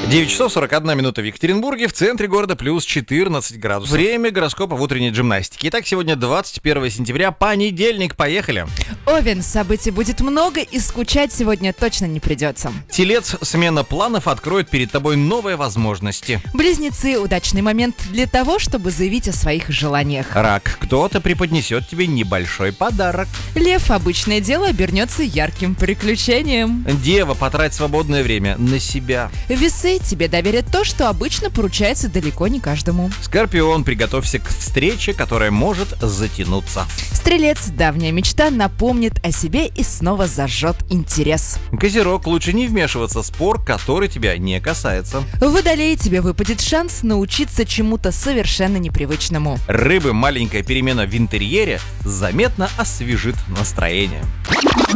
9 часов 41 минута в Екатеринбурге, в центре города плюс 14 градусов. Время гороскопа в утренней гимнастике. Итак, сегодня 21 сентября, понедельник, поехали. Овен, событий будет много и скучать сегодня точно не придется. Телец, смена планов откроет перед тобой новые возможности. Близнецы, удачный момент для того, чтобы заявить о своих желаниях. Рак, кто-то преподнесет тебе небольшой подарок. Лев, обычное дело обернется ярким приключением. Дева, потрать свободное время на себя. Весы, тебе доверят то, что обычно поручается далеко не каждому. Скорпион, приготовься к встрече, которая может затянуться. Стрелец, давняя мечта напомнит о себе и снова зажжет интерес. Козерог, лучше не вмешиваться в спор, который тебя не касается. Водолей, тебе выпадет шанс научиться чему-то совершенно непривычному. Рыбы, маленькая перемена в интерьере заметно освежит настроение.